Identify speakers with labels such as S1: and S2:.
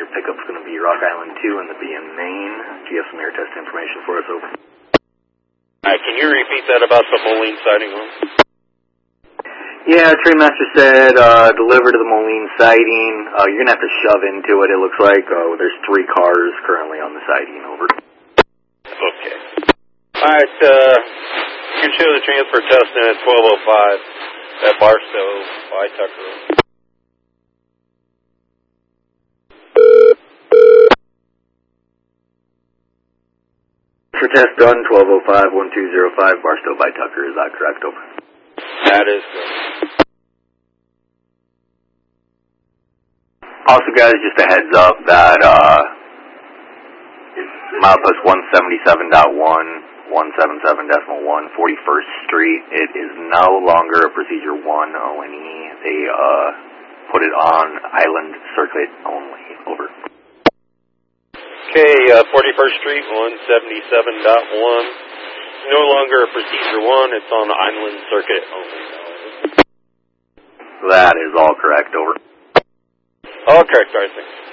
S1: Pickup's going to be Rock Island 2 and the B in Maine. Do you have some air test information for us, over?
S2: Can you repeat that about the Moline sighting one?
S1: Yeah, Trainmaster said, deliver to the Moline sighting. You're going to have to shove into it, it looks like. There's 3 cars currently on the sighting, over.
S2: Okay. Alright, you can show the transfer testing at 12:05 at Barstow by Tucker.
S1: For test done, 12:05, 1205, Barstow by Tucker. Is that correct, over?
S2: That is correct.
S1: Also, guys, just a heads up that milepost 177.1, 177.1, 41st Street, it is no longer a Procedure 1 ONE. They put it on Island Circuit only, over.
S2: Okay, 41st Street, 177.1. No longer a Procedure 1, it's on the Island Circuit only.
S1: That is all correct, over.
S2: All correct, all right, thanks.